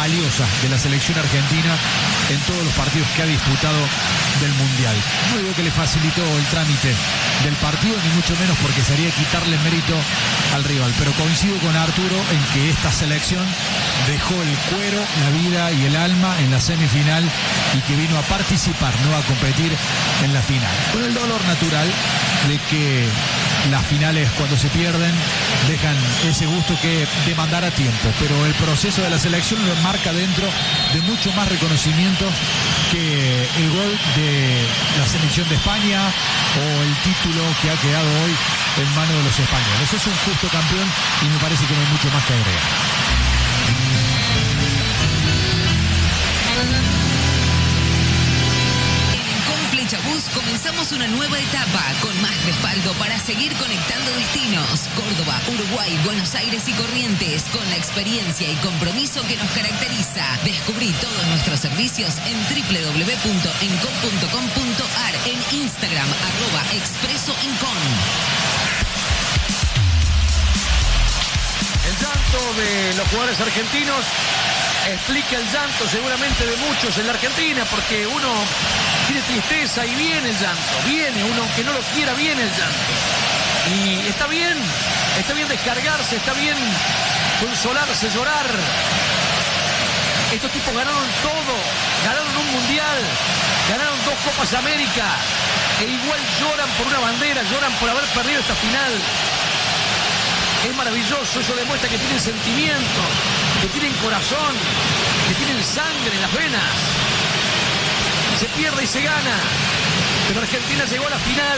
valiosa de la selección argentina en todos los partidos que ha disputado del Mundial. No digo que le facilitó el trámite del partido, ni mucho menos porque sería quitarle mérito al rival, pero coincido con Arturo en que esta selección dejó el cuero, la vida y el alma en la semifinal y que vino a participar, no a competir en la final, con el dolor natural de que las finales, cuando se pierden, dejan ese gusto que demandará tiempo, pero el proceso de la selección lo enmarca dentro de mucho más reconocimiento que el gol de la selección de España o el título que ha quedado hoy en manos de los españoles. Es un justo campeón y me parece que no hay mucho más que agregar. Chabús comenzamos una nueva etapa con más respaldo para seguir conectando destinos. Córdoba, Uruguay, Buenos Aires y Corrientes, con la experiencia y compromiso que nos caracteriza. Descubrí todos nuestros servicios en www.encon.com.ar, en Instagram @expresoencon. El llanto de los jugadores argentinos explica el llanto seguramente de muchos en la Argentina, porque uno tiene tristeza y viene el llanto, viene, uno aunque no lo quiera, viene el llanto. Y está bien descargarse, está bien consolarse, llorar. Estos tipos ganaron todo, ganaron un mundial, ganaron 2 Copas América, e igual lloran por una bandera, lloran por haber perdido esta final. Es maravilloso, eso demuestra que tienen sentimiento, que tienen corazón, que tienen sangre en las venas. Se pierde y se gana, pero Argentina llegó a la final.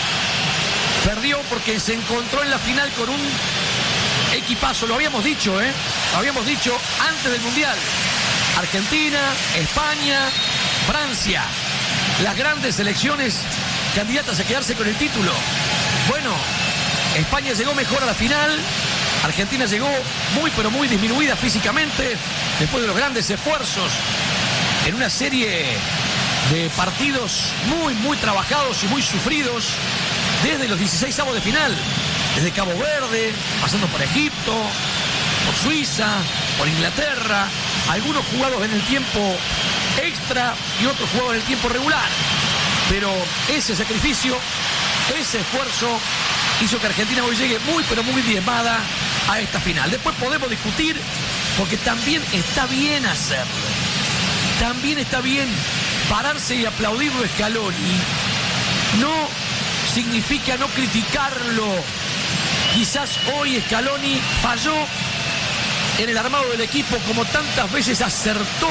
Perdió porque se encontró en la final con un equipazo, lo habíamos dicho, lo habíamos dicho antes del Mundial. Argentina, España, Francia, las grandes selecciones candidatas a quedarse con el título. Bueno, España llegó mejor a la final, Argentina llegó muy pero muy disminuida físicamente después de los grandes esfuerzos en una serie de partidos muy trabajados y muy sufridos desde los 16avos de final, desde Cabo Verde, pasando por Egipto, por Suiza, por Inglaterra, algunos jugados en el tiempo extra y otros jugados en el tiempo regular. Pero ese sacrificio, ese esfuerzo hizo que Argentina hoy llegue muy pero muy diezmada a esta final. Después podemos discutir, porque también está bien hacerlo. También está bien pararse y aplaudirlo a Scaloni. No significa no criticarlo. Quizás hoy Scaloni falló en el armado del equipo como tantas veces acertó.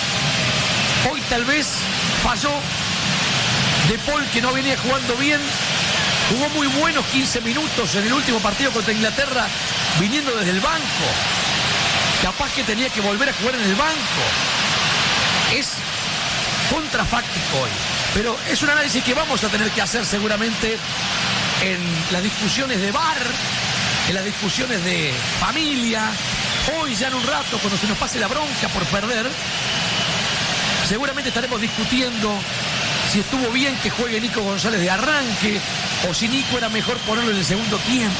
Hoy tal vez falló. De Paul, que no venía jugando bien, jugó muy buenos 15 minutos en el último partido contra Inglaterra, viniendo desde el banco. Capaz que tenía que volver a jugar en el banco. Es contrafáctico hoy, pero es un análisis que vamos a tener que hacer seguramente en las discusiones de bar, en las discusiones de familia. Hoy ya en un rato, cuando se nos pase la bronca por perder, seguramente estaremos discutiendo si estuvo bien que juegue Nico González de arranque o si Nico era mejor ponerlo en el segundo tiempo.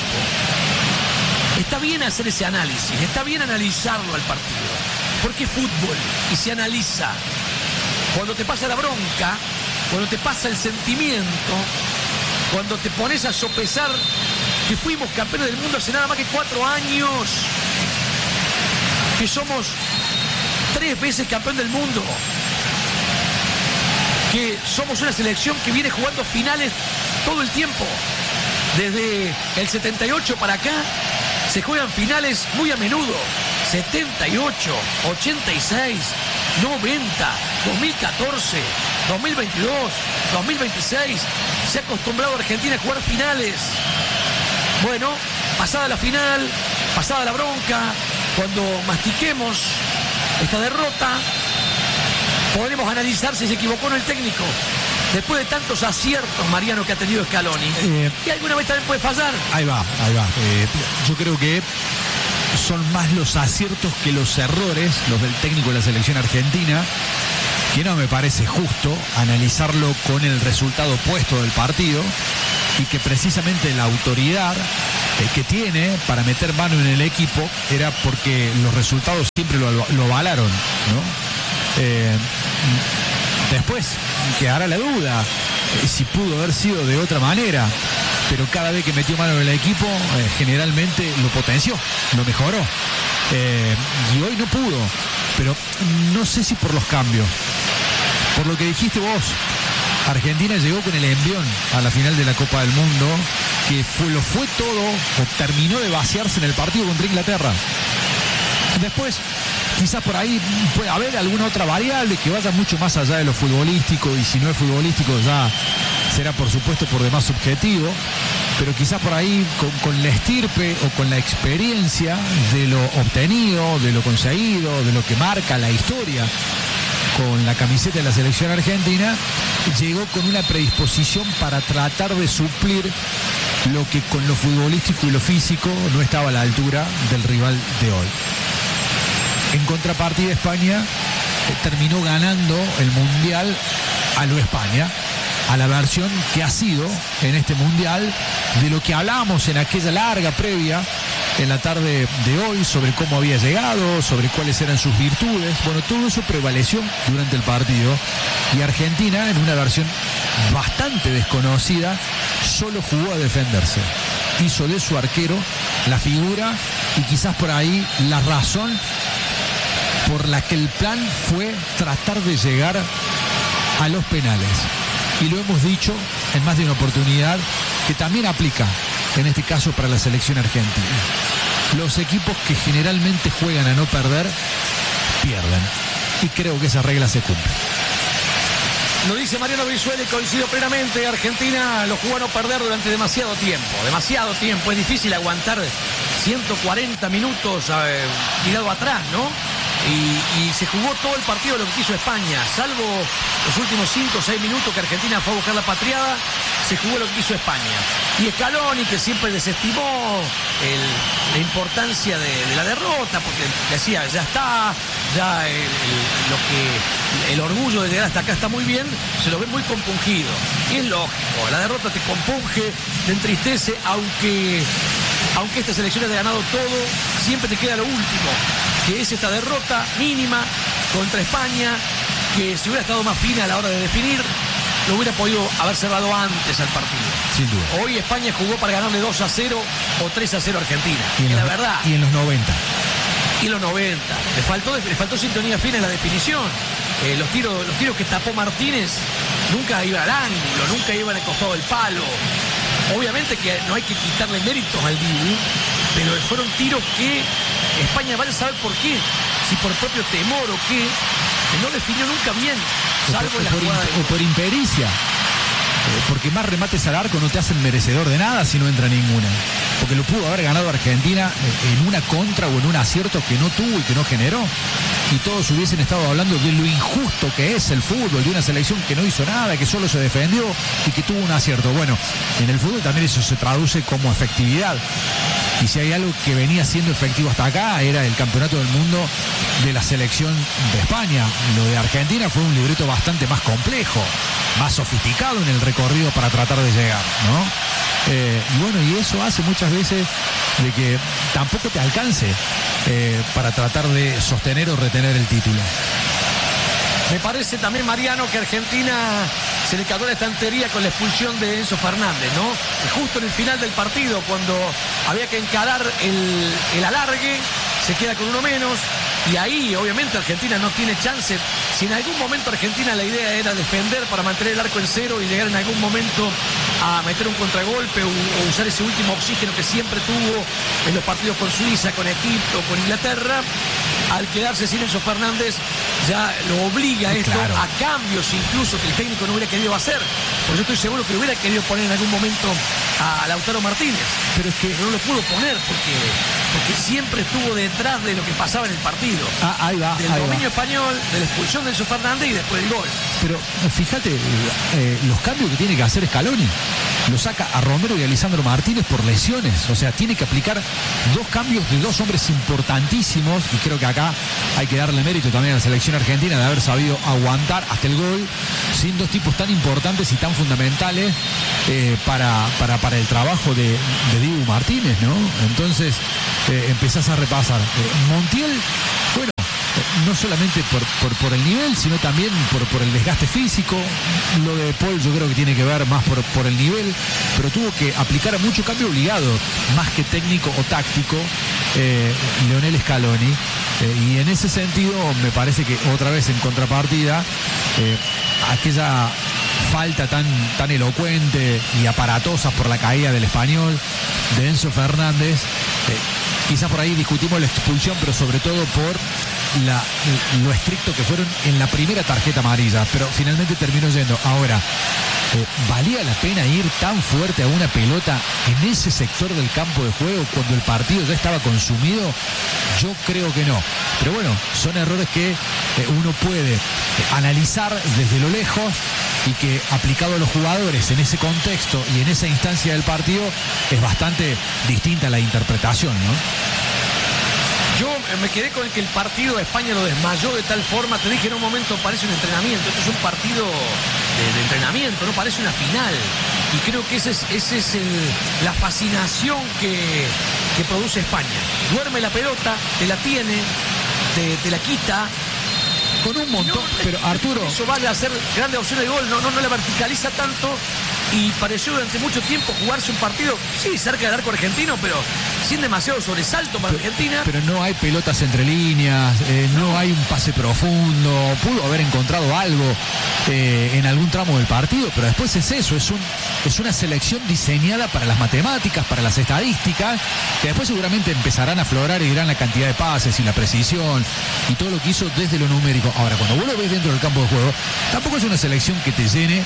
Está bien hacer ese análisis, está bien analizarlo al partido, porque es fútbol y se analiza. Cuando te pasa la bronca, cuando te pasa el sentimiento, cuando te pones a sopesar que fuimos campeones del mundo hace nada más que 4 años, que somos 3 veces campeón del mundo, que somos una selección que viene jugando finales todo el tiempo. Desde el 78 para acá se juegan finales muy a menudo. 78, 86, 90, 2014, 2022, 2026. Se ha acostumbrado a Argentina a jugar finales. Bueno, pasada la final, pasada la bronca, cuando mastiquemos esta derrota, podremos analizar si se equivocó o no el técnico. Después de tantos aciertos, Mariano, que ha tenido Scaloni, y alguna vez también puede fallar. Ahí va. Yo creo que son más los aciertos que los errores, los del técnico de la selección argentina, que no me parece justo analizarlo con el resultado opuesto del partido, y que precisamente la autoridad que tiene para meter mano en el equipo era porque los resultados siempre lo avalaron, ¿no? Después quedará la duda si pudo haber sido de otra manera, pero cada vez que metió mano en el equipo generalmente lo potenció, lo mejoró, y hoy no pudo, pero no sé si por los cambios, por lo que dijiste vos. Argentina llegó con el envión a la final de la Copa del Mundo, que lo fue todo, o terminó de vaciarse en el partido contra Inglaterra. Después, quizás por ahí puede haber alguna otra variable que vaya mucho más allá de lo futbolístico, y si no es futbolístico ya será por supuesto por demás subjetivo, pero quizás por ahí con la estirpe o con la experiencia de lo obtenido, de lo conseguido, de lo que marca la historia con la camiseta de la selección argentina, llegó con una predisposición para tratar de suplir lo que con lo futbolístico y lo físico no estaba a la altura del rival de hoy. En contrapartida, España terminó ganando el Mundial a lo España, a la versión que ha sido en este Mundial, de lo que hablábamos en aquella larga previa en la tarde de hoy, sobre cómo había llegado, sobre cuáles eran sus virtudes. Bueno, todo eso prevaleció durante el partido, y Argentina, en una versión bastante desconocida, solo jugó a defenderse. Hizo de su arquero la figura y quizás por ahí la razón por la que el plan fue tratar de llegar a los penales. Y lo hemos dicho en más de una oportunidad, que también aplica en este caso para la selección argentina. Los equipos que generalmente juegan a no perder, pierden. Y creo que esa regla se cumple. Lo dice Mariano Brizuela y coincido plenamente. Argentina lo jugó a no perder durante demasiado tiempo. Demasiado tiempo. Es difícil aguantar 140 minutos tirado atrás, ¿no? Y se jugó todo el partido lo que quiso España, salvo los últimos 5 o 6 minutos que Argentina fue a buscar la patriada. Se jugó lo que quiso España. Y Scaloni, que siempre desestimó la importancia de la derrota, porque decía, ya está, ya el orgullo de llegar hasta acá está muy bien, se lo ve muy compungido. Y es lógico, la derrota te compunge, te entristece, aunque esta selección haya ganado todo, siempre te queda lo último, que es esta derrota mínima contra España, que si hubiera estado más fina a la hora de definir, lo hubiera podido haber cerrado antes al partido. Sin duda. Hoy España jugó para ganarle 2-0 o 3-0 a Argentina. Y la verdad. Y en los 90. Y en los 90. Le faltó sintonía fina en la definición. Los tiros que tapó Martínez nunca iban al ángulo, nunca iban al costado del palo. Obviamente que no hay que quitarle méritos al Dibu, pero fueron tiros que España vaya a saber por qué. Si por propio temor o qué, que no definió nunca bien, salvo en la jugada o por impericia. Porque más remates al arco no te hacen merecedor de nada si no entra ninguna. Porque lo pudo haber ganado Argentina en una contra o en un acierto que no tuvo y que no generó. Y todos hubiesen estado hablando de lo injusto que es el fútbol, de una selección que no hizo nada, que solo se defendió y que tuvo un acierto. Bueno, en el fútbol también eso se traduce como efectividad. Y si hay algo que venía siendo efectivo hasta acá, era el campeonato del mundo de la selección de España. Lo de Argentina fue un libreto bastante más complejo, más sofisticado en el recorrido para tratar de llegar, ¿no? Y bueno, y eso hace muchas veces de que tampoco te alcance para tratar de sostener o retener el título. Me parece también, Mariano, que Argentina se le cayó la estantería con la expulsión de Enzo Fernández, ¿no? Y justo en el final del partido, cuando había que encarar el alargue, se queda con uno menos. Y ahí, obviamente, Argentina no tiene chance. Si en algún momento Argentina la idea era defender para mantener el arco en cero y llegar en algún momento a meter un contragolpe o usar ese último oxígeno que siempre tuvo en los partidos con Suiza, con Egipto, con Inglaterra, al quedarse sin Enzo Fernández ya lo obliga esto, claro, a cambios incluso que el técnico no hubiera querido hacer. Porque yo estoy seguro que lo hubiera querido poner en algún momento a Lautaro Martínez, pero es que no lo pudo poner porque siempre estuvo detrás de lo que pasaba en el partido. Ahí va, del dominio español, de la expulsión de Enzo Fernández y después del gol. Pero fíjate los cambios que tiene que hacer Scaloni. Lo saca a Romero y a Lisandro Martínez por lesiones. O sea, tiene que aplicar 2 cambios de 2 hombres importantísimos. Y creo que acá hay que darle mérito también a la selección argentina de haber sabido aguantar hasta el gol sin dos tipos tan importantes y tan fundamentales para el trabajo de Dibu Martínez, ¿no? Entonces empezás a repasar. Montiel, bueno, no solamente por el nivel, sino también por el desgaste físico. Lo de Paul yo creo que tiene que ver más por el nivel, pero tuvo que aplicar mucho cambio obligado, más que técnico o táctico, Lionel Scaloni. Y en ese sentido me parece que otra vez en contrapartida, aquella falta tan elocuente y aparatosa por la caída del Español de Enzo Fernández, quizás por ahí discutimos la expulsión, pero sobre todo por lo estricto que fueron en la primera tarjeta amarilla, pero finalmente terminó yendo. Ahora, ¿valía la pena ir tan fuerte a una pelota en ese sector del campo de juego cuando el partido ya estaba consumido? Yo creo que no. Pero bueno, son errores que uno puede analizar desde lo lejos y que aplicado a los jugadores en ese contexto y en esa instancia del partido es bastante distinta la interpretación, ¿no? Yo me quedé con que el partido de España lo desmayó de tal forma, te dije en un momento, parece un entrenamiento, esto es un partido de entrenamiento, no parece una final. Y creo que esa es la fascinación que produce España. Duerme la pelota, te la tiene, te la quita. Con un montón, pero Arturo... Eso vale a hacer grandes opciones de gol, no la verticaliza tanto y pareció durante mucho tiempo jugarse un partido, sí, cerca del arco argentino, pero sin demasiado sobresalto para Argentina. Pero no hay pelotas entre líneas, no hay un pase profundo, pudo haber encontrado algo en algún tramo del partido, pero después es eso, es una selección diseñada para las matemáticas, para las estadísticas, que después seguramente empezarán a aflorar y dirán la cantidad de pases y la precisión y todo lo que hizo desde lo numérico. Ahora, cuando vos lo ves dentro del campo de juego, tampoco es una selección que te llene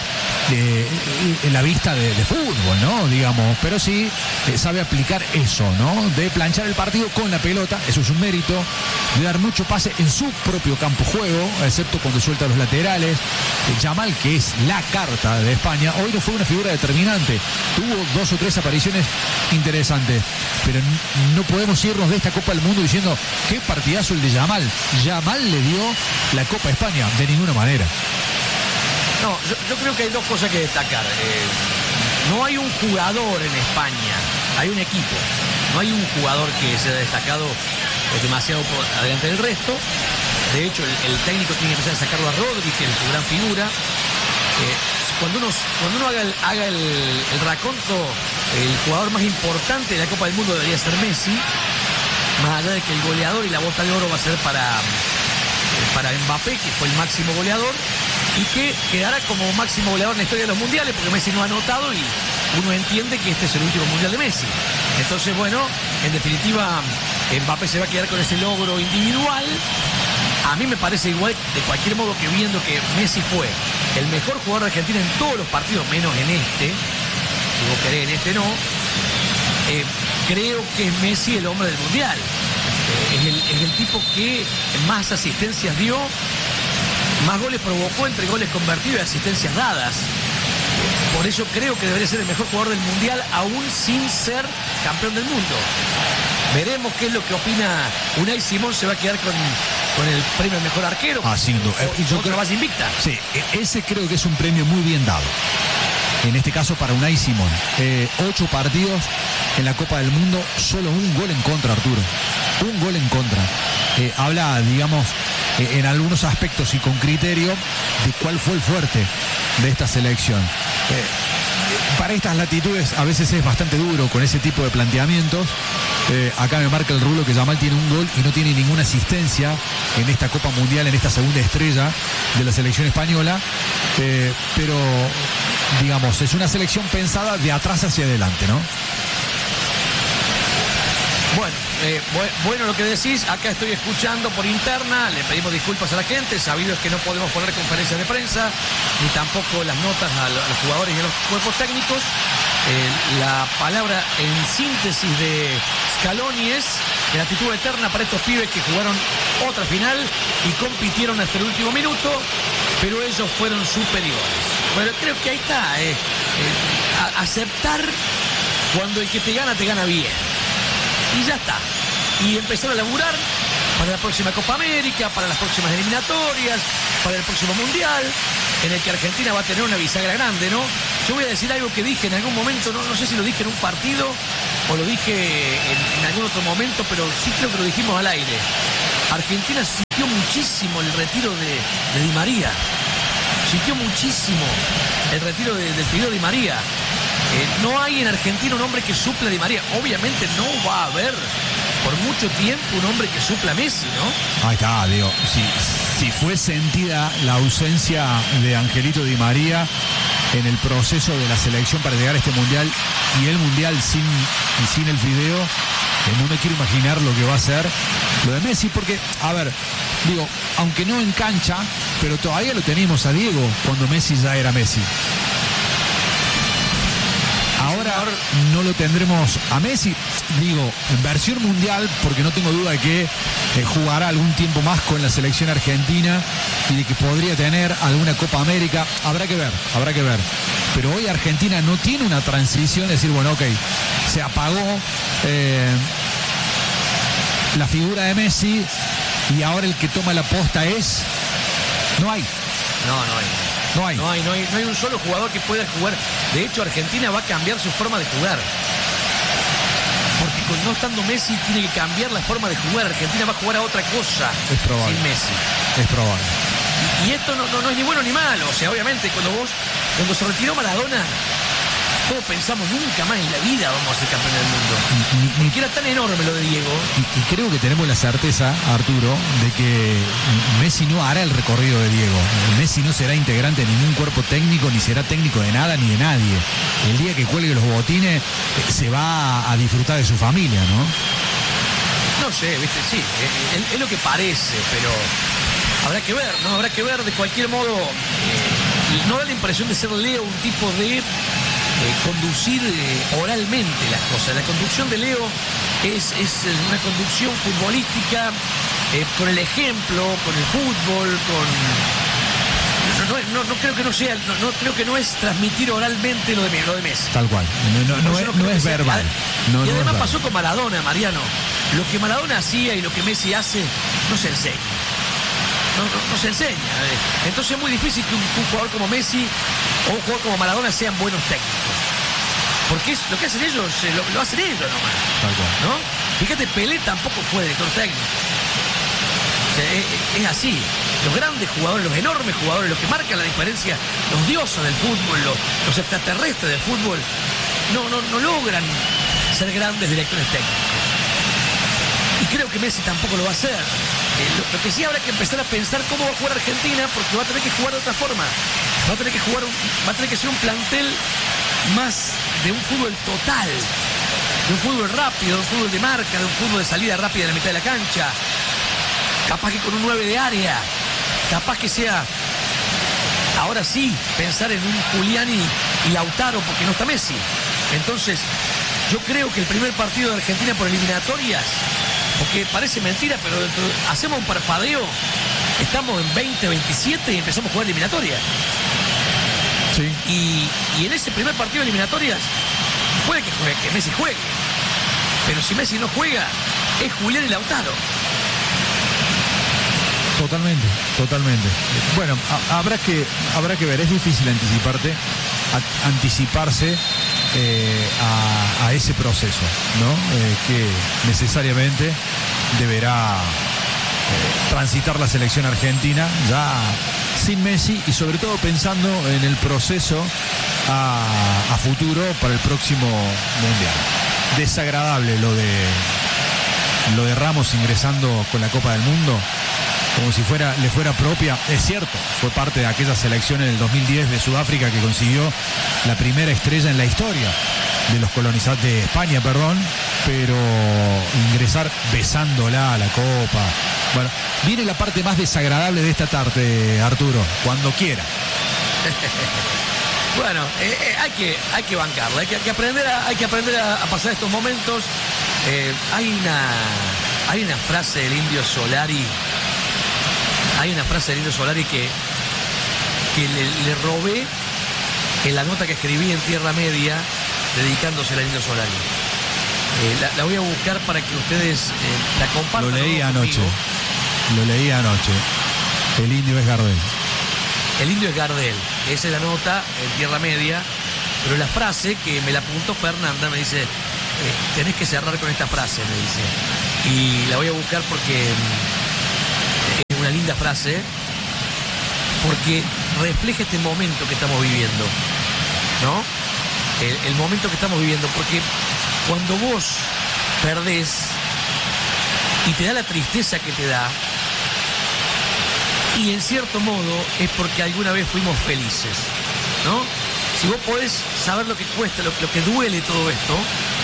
la vista de fútbol, ¿no? Digamos, pero sí sabe aplicar eso, ¿no? De planchar el partido con la pelota, eso es un mérito, de dar mucho pase en su propio campo de juego, excepto cuando suelta los laterales. Yamal, que es la carta de España, hoy no fue una figura determinante, tuvo 2 o 3 apariciones interesantes, pero no podemos irnos de esta Copa del Mundo diciendo qué partidazo el de Yamal. Yamal le dio la Copa España, de ninguna manera. No, yo creo que hay dos cosas que destacar. No hay un jugador en España, hay un equipo. No hay un jugador que se haya destacado demasiado por adelante del resto. De hecho, el técnico tiene que empezar a sacarlo a Rodri, que es su gran figura. Cuando uno haga el raconto, el jugador más importante de la Copa del Mundo debería ser Messi, más allá de que el goleador y la bota de oro va a ser para Mbappé, que fue el máximo goleador, y que quedará como máximo goleador en la historia de los mundiales, porque Messi no ha anotado y uno entiende que este es el último mundial de Messi. Entonces, bueno, en definitiva, Mbappé se va a quedar con ese logro individual. A mí me parece igual, de cualquier modo, que viendo que Messi fue el mejor jugador de Argentina en todos los partidos, menos en este, si vos querés, en este no, creo que es Messi el hombre del mundial. Es el tipo que más asistencias dio, más goles provocó entre goles convertidos y asistencias dadas. Por eso creo que debería ser el mejor jugador del mundial, aún sin ser campeón del mundo. Veremos qué es lo que opina Unai Simón. Se va a quedar con el premio al mejor arquero. Sin duda. Yo creo más invicta. Sí, ese creo que es un premio muy bien dado. En este caso para Unai Simón. 8 partidos en la Copa del Mundo, solo un gol en contra, Arturo. Un gol en contra. Habla, digamos, en algunos aspectos y con criterio de cuál fue el fuerte de esta selección. Para estas latitudes a veces es bastante duro con ese tipo de planteamientos. Acá me marca el rulo que Yamal tiene un gol y no tiene ninguna asistencia en esta Copa Mundial, en esta segunda estrella de la selección española. Pero, digamos, es una selección pensada de atrás hacia adelante, ¿no? Bueno, lo que decís, acá estoy escuchando por interna, le pedimos disculpas a la gente, sabido es que no podemos poner conferencias de prensa, ni tampoco las notas a los jugadores y a los cuerpos técnicos. La palabra en síntesis de Scaloni es gratitud eterna para estos pibes que jugaron otra final y compitieron hasta el último minuto, pero ellos fueron superiores. Bueno, creo que ahí está, aceptar cuando el que te gana bien. Y ya está. Y empezar a laburar para la próxima Copa América, para las próximas eliminatorias, para el próximo Mundial, en el que Argentina va a tener una bisagra grande, ¿no? Yo voy a decir algo que dije en algún momento, no sé si lo dije en un partido o lo dije en algún otro momento, pero sí creo que lo dijimos al aire. Argentina sintió muchísimo el retiro de Di María. Sintió muchísimo el retiro del Fideo Di María. No hay en Argentina un hombre que supla a Di María. Obviamente no va a haber por mucho tiempo un hombre que supla a Messi, ¿no? Ahí está, digo, si fue sentida la ausencia de Angelito Di María en el proceso de la selección para llegar a este Mundial y el Mundial sin el Fideo, no me quiero imaginar lo que va a ser lo de Messi, porque, a ver, digo, aunque no en cancha, pero todavía lo tenemos a Diego cuando Messi ya era Messi. Ahora no lo tendremos a Messi, digo, en versión mundial, porque no tengo duda de que jugará algún tiempo más con la selección argentina y de que podría tener alguna Copa América. Habrá que ver. Pero hoy Argentina no tiene una transición, es decir, bueno, ok, se apagó la figura de Messi y ahora el que toma la posta es... No hay. No hay un solo jugador que pueda jugar. De hecho, Argentina va a cambiar su forma de jugar. Porque con no estando Messi tiene que cambiar la forma de jugar. Argentina va a jugar a otra cosa sin Messi. Es probable. Y esto no es ni bueno ni malo. O sea, obviamente, cuando se retiró Maradona, todos pensamos nunca más en la vida vamos a ser campeón del mundo. Porque era tan enorme lo de Diego. Y creo que tenemos la certeza, Arturo, de que Messi no hará el recorrido de Diego. Messi no será integrante de ningún cuerpo técnico, ni será técnico de nada ni de nadie. El día que cuelgue los botines se va a disfrutar de su familia, ¿no? No sé, viste, sí, es lo que parece, pero habrá que ver, ¿no? Habrá que ver. De cualquier modo, no da la impresión de ser Leo un tipo de conducir oralmente las cosas. La conducción de Leo es una conducción futbolística con el ejemplo, con el fútbol, no creo que no sea, no creo que no es transmitir oralmente lo de Messi. Tal cual, no es verbal. Y además pasó con Maradona, Mariano. Lo que Maradona hacía y lo que Messi hace no se enseña. No se enseña. Entonces es muy difícil que un jugador como Messi o un jugador como Maradona sean buenos técnicos. Porque es lo que hacen ellos, lo hacen ellos nomás. ¿No? Fíjate, Pelé tampoco fue director técnico. O sea, es así. Los grandes jugadores, los enormes jugadores, los que marcan la diferencia, los dioses del fútbol, los extraterrestres del fútbol, no logran ser grandes directores técnicos. Y creo que Messi tampoco lo va a hacer. Lo que sí habrá que empezar a pensar cómo va a jugar Argentina, porque va a tener que jugar de otra forma. Va a tener que ser un plantel más de un fútbol total, de un fútbol rápido, de un fútbol de marca, de un fútbol de salida rápida en la mitad de la cancha. Capaz que con un 9 de área, capaz que sea, ahora sí, pensar en un Julián y Lautaro, porque no está Messi. Entonces, yo creo que el primer partido de Argentina por eliminatorias, porque parece mentira, pero hacemos un parpadeo, estamos en 2027 y empezamos a jugar eliminatorias. Sí. Y en ese primer partido de eliminatorias puede que Messi juegue, pero si Messi no juega, es Julián y Lautaro. Totalmente. Bueno, habrá que ver, es difícil anticiparse a ese proceso, ¿no? Que necesariamente deberá transitar la selección argentina ya sin Messi y sobre todo pensando en el proceso a futuro para el próximo Mundial. Desagradable lo de Ramos ingresando con la Copa del Mundo como si le fuera propia. Es cierto, fue parte de aquella selección en el 2010 de Sudáfrica que consiguió la primera estrella en la historia de los colonizantes de España, pero ingresar besándola a la Copa. Bueno, viene la parte más desagradable de esta tarde, Arturo, cuando quiera. Bueno, hay que bancarla, hay que aprender a pasar estos momentos. Hay una frase del Indio Solari. Hay una frase del Indio Solari que le robé en la nota que escribí en Tierra Media, dedicándose al Indio Solari. La voy a buscar para que ustedes la compartan. Lo leí anoche. El indio es Gardel. El indio es Gardel. Esa es la nota en Tierra Media. Pero la frase que me la apuntó Fernanda, me dice, tenés que cerrar con esta frase, me dice. Y la voy a buscar porque es una linda frase, porque refleja este momento que estamos viviendo, ¿no? El momento que estamos viviendo, porque cuando vos perdés y te da la tristeza que te da, y en cierto modo es porque alguna vez fuimos felices, ¿no? Si vos podés saber lo que cuesta, lo que duele todo esto,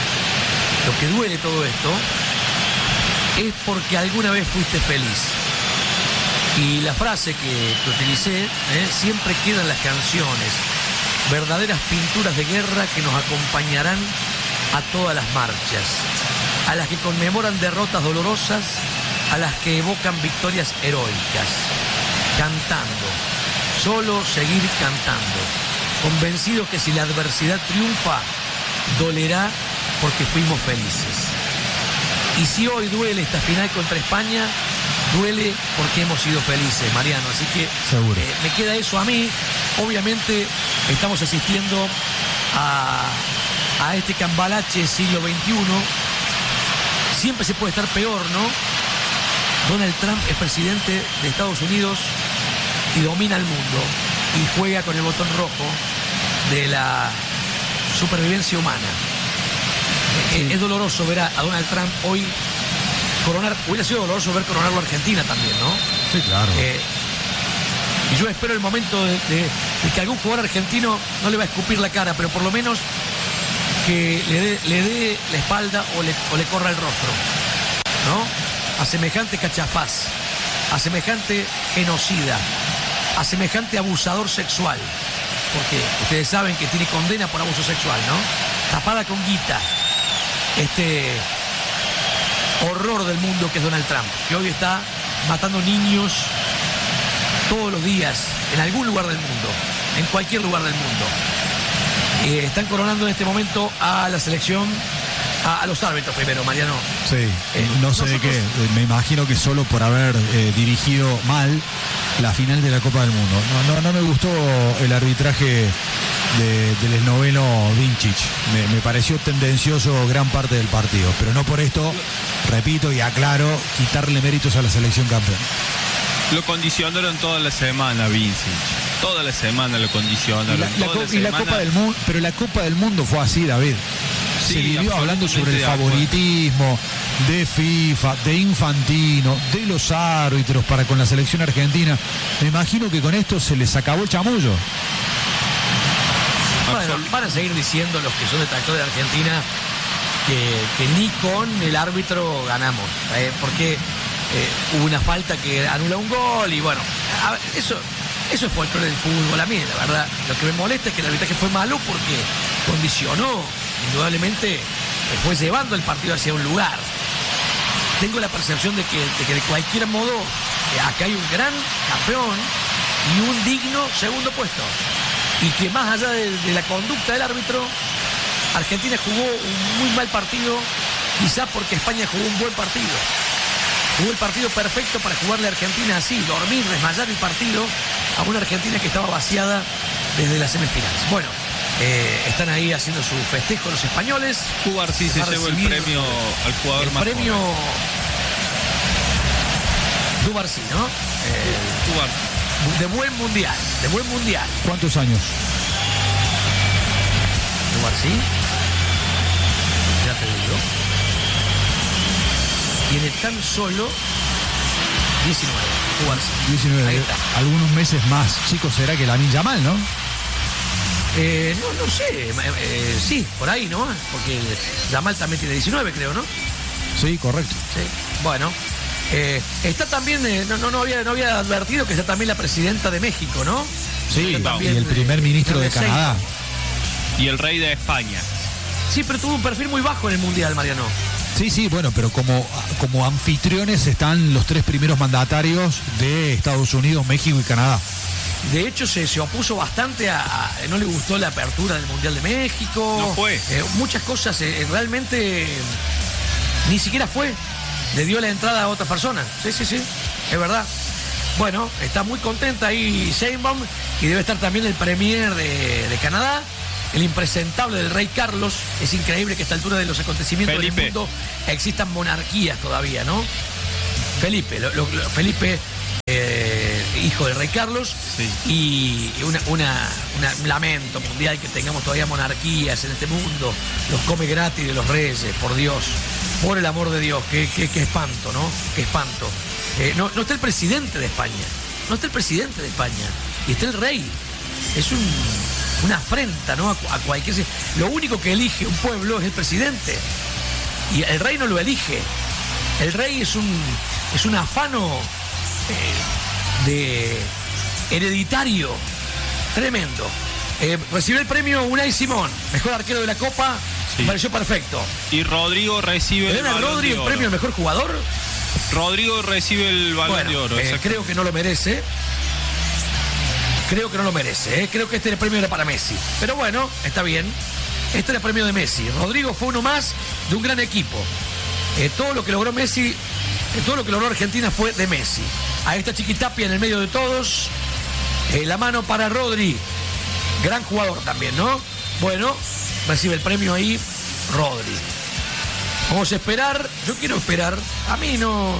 es porque alguna vez fuiste feliz. Y la frase que utilicé, siempre quedan las canciones, verdaderas pinturas de guerra que nos acompañarán a todas las marchas, a las que conmemoran derrotas dolorosas, a las que evocan victorias heroicas, cantando, solo seguir cantando, convencidos que si la adversidad triunfa, dolerá porque fuimos felices. Y si hoy duele esta final contra España, duele porque hemos sido felices, Mariano. Así que me queda eso a mí. Obviamente estamos asistiendo a este cambalache siglo XXI. Siempre se puede estar peor, ¿no? Donald Trump es presidente de Estados Unidos y domina el mundo y juega con el botón rojo de la supervivencia humana. Es doloroso ver a Donald Trump hoy coronar. Hubiera sido doloroso ver coronarlo a Argentina también, ¿no? Sí, claro. Y yo espero el momento de que algún jugador argentino no le va a escupir la cara, pero por lo menos que le dé la espalda o le corra el rostro, ¿no? A semejante cachafaz, a semejante genocida, a semejante abusador sexual, porque ustedes saben que tiene condena por abuso sexual, ¿no? Tapada con guita, este horror del mundo que es Donald Trump, que hoy está matando niños todos los días, en algún lugar del mundo, en cualquier lugar del mundo. Están coronando en este momento a la selección, a los árbitros primero, Mariano. Sí, no sé de qué, me imagino que solo por haber dirigido mal la final de la Copa del Mundo. No me gustó el arbitraje del esloveno Vincic. Me pareció tendencioso gran parte del partido, pero no por esto, repito y aclaro, quitarle méritos a la selección campeona. Lo condicionaron toda la semana, Vincic. Toda la semana lo condicionaron. La Copa del Mundo, pero la Copa del Mundo fue así, David. Sí, se vivió hablando sobre el favoritismo de FIFA, de Infantino, de los árbitros para con la selección argentina. Me imagino que con esto se les acabó el chamullo. Bueno, van a seguir diciendo los que son detractores de Argentina que ni con el árbitro ganamos, porque hubo una falta que anula un gol y bueno, a ver, eso es folclore del fútbol. A mí, la verdad, lo que me molesta es que el arbitraje fue malo porque condicionó, indudablemente, fue llevando el partido hacia un lugar. Tengo la percepción de que de cualquier modo acá hay un gran campeón y un digno segundo puesto. Y que más allá de la conducta del árbitro, Argentina jugó un muy mal partido, quizás porque España jugó un buen partido. Jugó el partido perfecto para jugarle a Argentina así, dormir, desmayar el partido a una Argentina que estaba vaciada desde las semifinales. Bueno, están ahí haciendo su festejo los españoles. Cubarsí se llevó el premio al jugador más joven. El premio Cubarsí, ¿no? Cubarsí. De buen mundial. ¿Cuántos años? Cubarsí, ya te digo, tiene tan solo 19. Cubarsí. 19. Ahí está. Algunos meses más. Chicos, ¿será que Lamine Yamal, no? No sé. Sí, por ahí, ¿no? Porque Yamal también tiene 19, creo, ¿no? Sí, correcto. Sí. Bueno. Está también, no había advertido que está también la presidenta de México, ¿no? Sí, y el primer ministro de Canadá. Y el rey de España. Sí, pero tuvo un perfil muy bajo en el Mundial, Mariano. Sí, bueno, pero como anfitriones están los tres primeros mandatarios de Estados Unidos, México y Canadá. De hecho, se opuso bastante no le gustó la apertura del Mundial de México. No fue. Muchas cosas, realmente ni siquiera fue. Le dio la entrada a otras personas. Sí, es verdad. Bueno, está muy contenta ahí Sheinbaum, y debe estar también el premier de Canadá, el impresentable del rey Carlos. Es increíble que a esta altura de los acontecimientos Felipe. del mundo existan monarquías todavía, ¿no? Felipe, Felipe, hijo del rey Carlos, sí. Y un lamento mundial que tengamos todavía monarquías en este mundo. Los come gratis de los reyes, por Dios, por el amor de Dios, qué espanto, ¿no? Qué espanto. No está el presidente de España, y está el rey. Es una afrenta, ¿no? A cualquier... Lo único que elige un pueblo es el presidente, y el rey no lo elige. El rey es un afano de hereditario tremendo. Recibió el premio Unai Simón, mejor arquero de la Copa. Sí. Me pareció perfecto. Y Rodrigo recibe ¿Le dan a Rodri el premio al mejor jugador? Rodrigo recibe el Balón de Oro. Creo que no lo merece. Creo que este premio era para Messi. Pero bueno, está bien. Este era el premio de Messi. Rodrigo fue uno más de un gran equipo. Todo lo que logró Messi, todo lo que logró Argentina fue de Messi. Ahí está Chiquitapia en el medio de todos. La mano para Rodri. Gran jugador también, ¿no? Bueno, recibe el premio ahí Rodri. Vamos a esperar. Yo quiero esperar. A mí no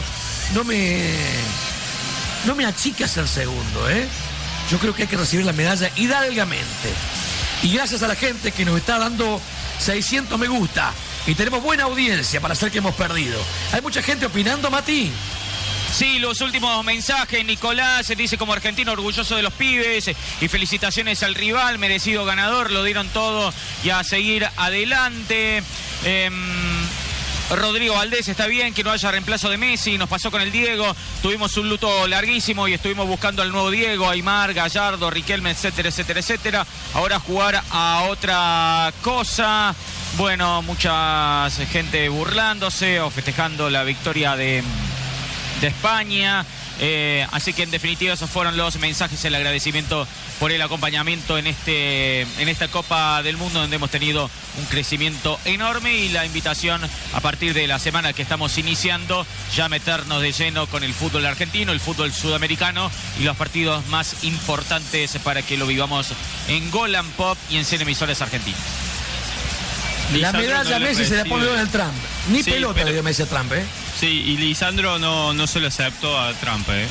me achica ser segundo, ¿eh? Yo creo que hay que recibir la medalla hidalgamente. Y gracias a la gente que nos está dando 600 me gusta. Y tenemos buena audiencia para hacer que hemos perdido. Hay mucha gente opinando, Mati. Sí, los últimos mensajes. Nicolás dice: como argentino orgulloso de los pibes y felicitaciones al rival, merecido ganador, lo dieron todo y a seguir adelante. Rodrigo Valdés, está bien que no haya reemplazo de Messi, nos pasó con el Diego, tuvimos un luto larguísimo y estuvimos buscando al nuevo Diego, Aymar, Gallardo, Riquelme, etcétera. Ahora jugar a otra cosa. Bueno, mucha gente burlándose o festejando la victoria de España. Así que en definitiva esos fueron los mensajes, el agradecimiento por el acompañamiento en esta Copa del Mundo, donde hemos tenido un crecimiento enorme, y la invitación a partir de la semana que estamos iniciando ya meternos de lleno con el fútbol argentino, el fútbol sudamericano y los partidos más importantes para que lo vivamos en Golan Pop y en Cien Emisoras Argentinas. La medalla a Messi se la pone Donald Trump. Ni sí, pelota le dio Messi a Trump, ¿eh? Sí, y Lisandro no se lo aceptó a Trump, ¿eh?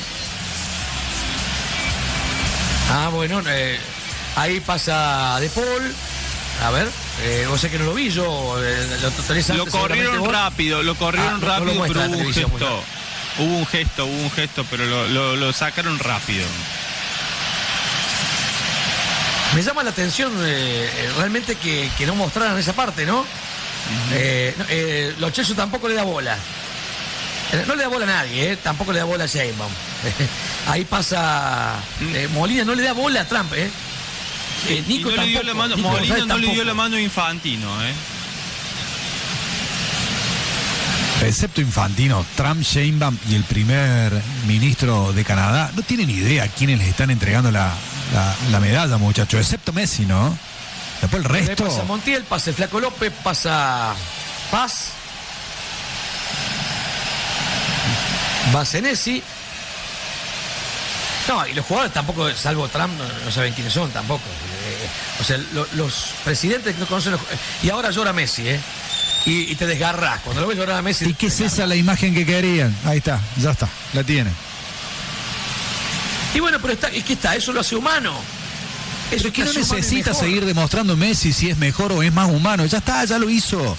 Bueno, ahí pasa De Paul. A ver, vos sé que no lo vi, yo lo corrieron rápido, pero hubo un gesto, pero lo sacaron rápido. Me llama la atención realmente que no mostraran esa parte, ¿no? Lo Cheso tampoco le da bola. No le da bola a nadie, tampoco le da bola a Sheinbaum. Ahí pasa Molina, no le da bola a Trump, Nico no tampoco. le dio la mano, Nico Molina González no le dio tampoco. la mano a Infantino, Excepto Infantino, Trump, Sheinbaum y el primer ministro de Canadá no tienen idea a quiénes les están entregando la medalla, muchachos, excepto Messi, ¿no? Después el resto. Pasa Montiel, pasa el Flaco López, pasa Paz, va Senesi. No, y los jugadores tampoco, salvo Trump, no saben quiénes son tampoco. O sea, los presidentes no conocen y ahora llora Messi, y te desgarras. Cuando lo ves llorar a Messi. ¿Y qué es esa la imagen que querían? Ahí está, ya está, la tienen. Y bueno, pero es que eso lo hace humano. Eso Es que no hace humano y necesita mejor. seguir demostrando Messi si es mejor o es más humano. Ya está, ya lo hizo.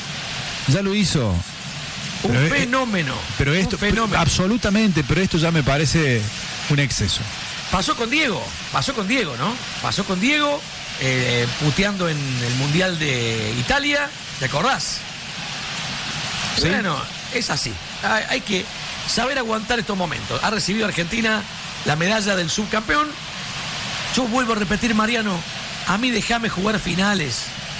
Un Pero, fenómeno. Pero esto, un fenómeno. absolutamente, pero esto ya me parece un exceso. Pasó con Diego, ¿no? Pasó con Diego, puteando en el Mundial de Italia, ¿te acordás? ¿Sí? Bueno, es así. Hay que saber aguantar estos momentos. Ha recibido Argentina la medalla del subcampeón. Yo vuelvo a repetir, Mariano, a mí déjame jugar finales.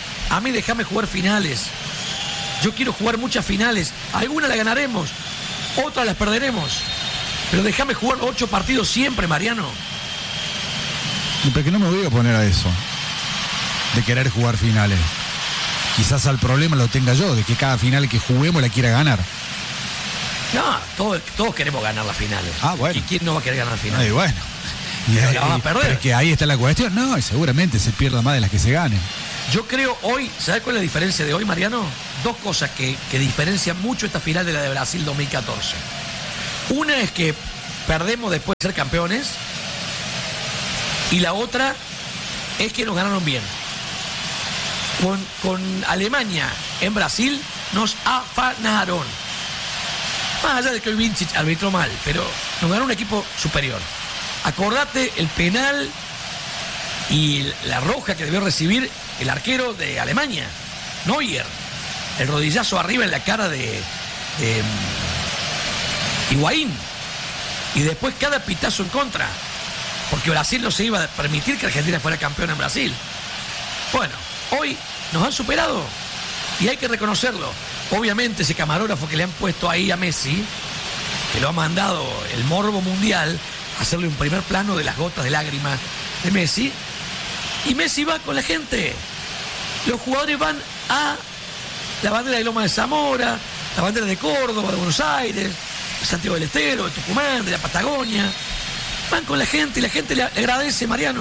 Yo quiero jugar muchas finales. Algunas las ganaremos, otras las perderemos. Pero déjame jugar 8 partidos siempre, Mariano. Porque no me voy a oponer a eso, de querer jugar finales. Quizás al problema lo tenga yo, de que cada final que juguemos la quiera ganar. No, todos queremos ganar las finales. Bueno. ¿Y quién no va a querer ganar finales? Bueno. Pero la vas a perder. Pero que ahí está la cuestión. No, y seguramente se pierda más de las que se ganen. Yo creo hoy, ¿sabes cuál es la diferencia de hoy, Mariano? Dos cosas que diferencian mucho esta final de la de Brasil 2014. Una es que perdemos después de ser campeones, y la otra es que nos ganaron bien. Con Alemania en Brasil nos afanaron. Más allá de que hoy Vincic arbitró mal, pero nos ganó un equipo superior. Acordate el penal y la roja que debió recibir el arquero de Alemania, Neuer. El rodillazo arriba en la cara de Higuaín. Y después cada pitazo en contra. Porque Brasil no se iba a permitir que Argentina fuera campeona en Brasil. Bueno, hoy nos han superado y hay que reconocerlo. Obviamente ese camarógrafo que le han puesto ahí a Messi, que lo ha mandado el morbo mundial a hacerle un primer plano de las gotas de lágrimas de Messi, y Messi va con la gente. Los jugadores van a la bandera de Loma de Zamora, la bandera de Córdoba, de Buenos Aires, de Santiago del Estero, de Tucumán, de la Patagonia. Van con la gente y la gente le agradece, Mariano.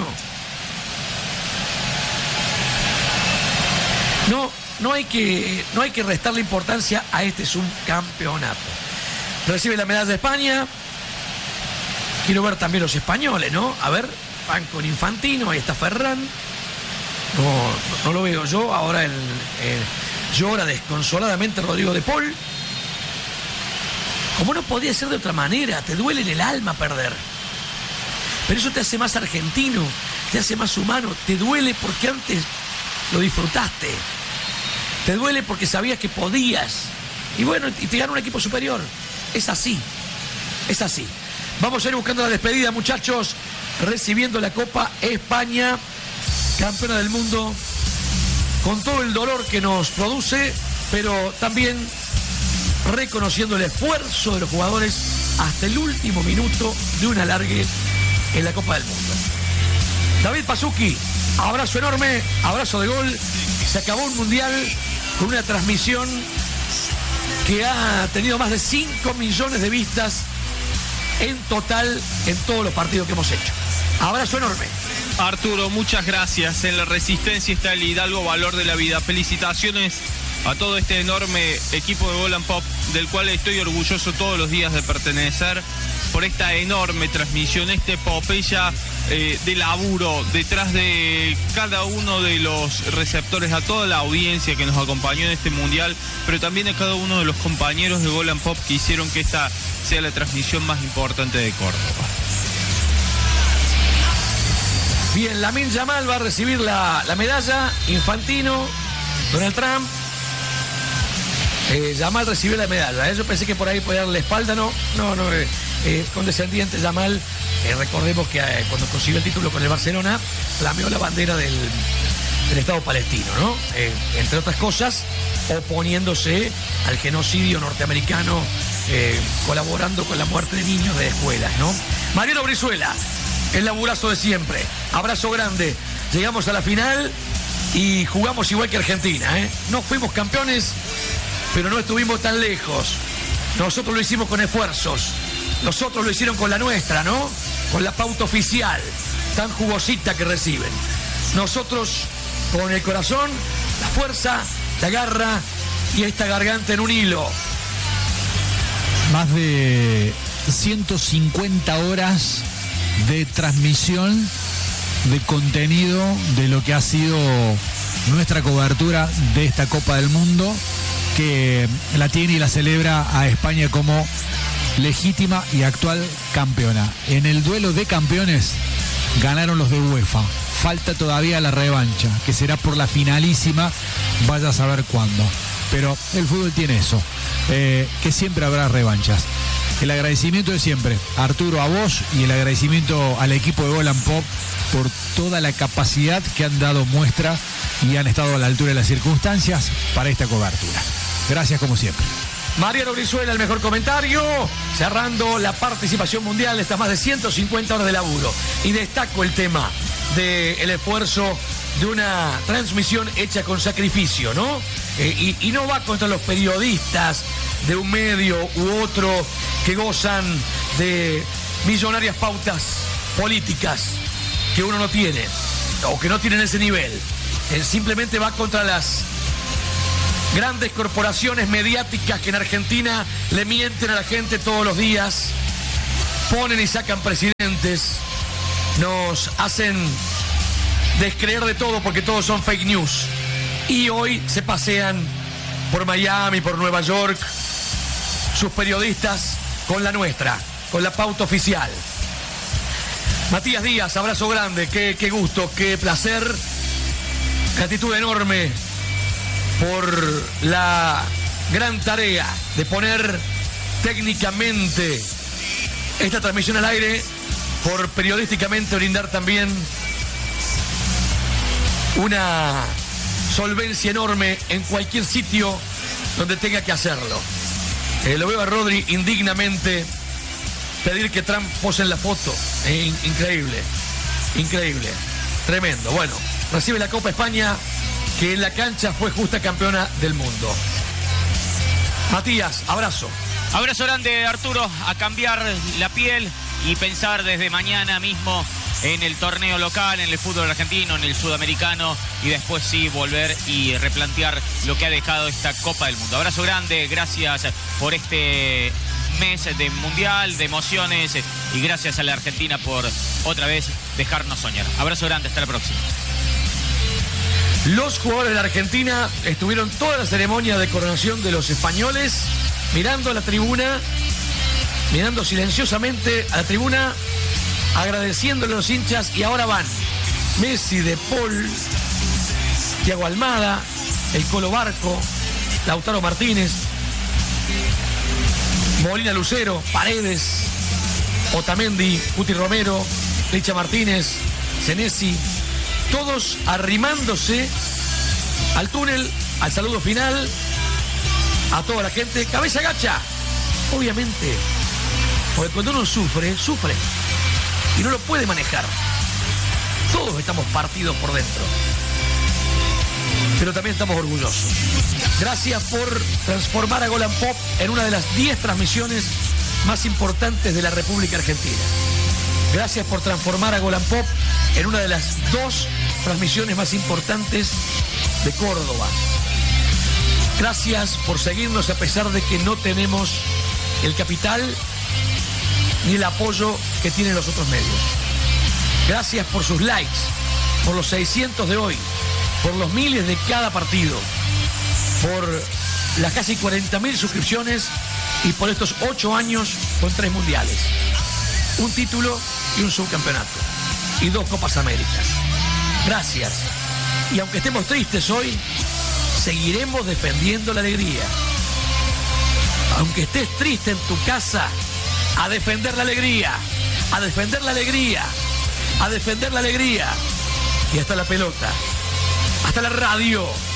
No hay que restarle importancia a este subcampeonato. Recibe la medalla de España. Quiero ver también los españoles, ¿no? A ver, van con Infantino, ahí está Ferran. No lo veo yo. Ahora llora desconsoladamente Rodrigo de Paul. Como no podía ser de otra manera, te duele en el alma perder. Pero eso te hace más argentino, te hace más humano. Te duele porque antes lo disfrutaste. Te duele porque sabías que podías. Y bueno, y te gana un equipo superior. Es así. Es así. Vamos a ir buscando la despedida, muchachos. Recibiendo la Copa España, campeona del mundo, con todo el dolor que nos produce, pero también reconociendo el esfuerzo de los jugadores hasta el último minuto de un alargue en la Copa del Mundo. David Pazzucchi, abrazo enorme, abrazo de gol. Se acabó un mundial con una transmisión que ha tenido más de 5 millones de vistas en total en todos los partidos que hemos hecho. Abrazo enorme. Arturo, muchas gracias. En la resistencia está el hidalgo valor de la vida. Felicitaciones a todo este enorme equipo de Gol and Pop, del cual estoy orgulloso todos los días de pertenecer, por esta enorme transmisión, esta epopeya de laburo detrás de cada uno de los receptores, a toda la audiencia que nos acompañó en este mundial, pero también a cada uno de los compañeros de Gol and Pop que hicieron que esta sea la transmisión más importante de Córdoba. Bien, Lamine Yamal va a recibir la medalla. Infantino, Donald Trump. Yamal recibió la medalla. Yo pensé que por ahí podía darle la espalda. No, condescendiente Yamal. Recordemos que cuando consiguió el título con el Barcelona, flameó la bandera del Estado palestino, ¿no? Entre otras cosas, oponiéndose al genocidio norteamericano, colaborando con la muerte de niños de escuelas, ¿no? Mariano Brizuela, el laburazo de siempre. Abrazo grande. Llegamos a la final y jugamos igual que Argentina, ¿eh? No fuimos campeones, pero no estuvimos tan lejos. Nosotros lo hicimos con esfuerzos. Los otros lo hicieron con la nuestra, ¿no? Con la pauta oficial, tan jugosita que reciben. Nosotros con el corazón, la fuerza, la garra y esta garganta en un hilo. Más de 150 horas de transmisión, de contenido de lo que ha sido nuestra cobertura de esta Copa del Mundo, que la tiene y la celebra a España como legítima y actual campeona. En el duelo de campeones ganaron los de UEFA. Falta todavía la revancha, que será por la finalísima, vaya a saber cuándo. Pero el fútbol tiene eso, que siempre habrá revanchas. El agradecimiento de siempre, Arturo, a vos, y el agradecimiento al equipo de Gol and Pop por toda la capacidad que han dado muestra y han estado a la altura de las circunstancias para esta cobertura. Gracias como siempre. Mariano Brizuela, el mejor comentario, cerrando la participación mundial de estas más de 150 horas de laburo. Y destaco el tema del esfuerzo de una transmisión hecha con sacrificio, ¿no? Y no va contra los periodistas de un medio u otro que gozan de millonarias pautas políticas que uno no tiene o que no tienen ese nivel. Simplemente va contra las grandes corporaciones mediáticas que en Argentina le mienten a la gente todos los días, ponen y sacan presidentes, nos hacen descreer de todo porque todos son fake news. Y hoy se pasean por Miami, por Nueva York, sus periodistas con la nuestra, con la pauta oficial. Matías Díaz, abrazo grande, qué gusto, qué placer, gratitud enorme por la gran tarea de poner técnicamente esta transmisión al aire, por periodísticamente brindar también una solvencia enorme en cualquier sitio donde tenga que hacerlo. Lo veo a Rodri indignamente pedir que Trump pose en la foto. Increíble, increíble, tremendo. Bueno, recibe la Copa España, que en la cancha fue justa campeona del mundo. Matías, abrazo. Abrazo grande, Arturo, a cambiar la piel y pensar desde mañana mismo en el torneo local, en el fútbol argentino, en el sudamericano, y después sí volver y replantear lo que ha dejado esta Copa del Mundo. Abrazo grande, gracias por este mes de mundial, de emociones, y gracias a la Argentina por otra vez dejarnos soñar. Abrazo grande, hasta la próxima. Los jugadores de la Argentina estuvieron toda la ceremonia de coronación de los españoles, mirando a la tribuna, mirando silenciosamente a la tribuna, agradeciéndole a los hinchas, y ahora van Messi, De Paul, Thiago Almada, el Colo Barco, Lautaro Martínez, Molina Lucero, Paredes, Otamendi, Cuti Romero, Licha Martínez, Senesi, todos arrimándose al túnel, al saludo final, a toda la gente, cabeza gacha, obviamente, porque cuando uno sufre y no lo puede manejar. Todos estamos partidos por dentro, pero también estamos orgullosos. Gracias por transformar a Golan Pop en una de las 10 transmisiones más importantes de la República Argentina. Gracias por transformar a Golan Pop en una de las 2 transmisiones más importantes de Córdoba. Gracias por seguirnos a pesar de que no tenemos el capital ni el apoyo que tienen los otros medios. Gracias por sus likes, por los 600 de hoy, por los miles de cada partido, por las casi 40.000 suscripciones y por estos 8 años con 3 mundiales, un título y un subcampeonato y 2 Copas Américas. Gracias. Y aunque estemos tristes hoy, seguiremos defendiendo la alegría. Aunque estés triste en tu casa, a defender la alegría, a defender la alegría, a defender la alegría. Y hasta la pelota, hasta la radio.